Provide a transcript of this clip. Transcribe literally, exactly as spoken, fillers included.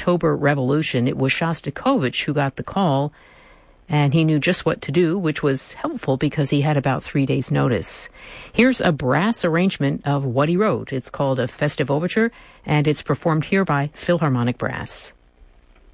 October Revolution. It was Shostakovich who got the call, and he knew just what to do, which was helpful because he had about three days' notice. Here's a brass arrangement of what he wrote. It's called a Festive Overture, and it's performed here by Philharmonic Brass.